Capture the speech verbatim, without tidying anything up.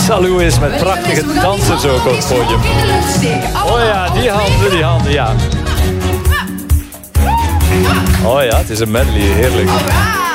Salou is met prachtige dansers ook op het podium. Oh ja, die handen, die handen, ja. Oh ja, het is een medley, heerlijk.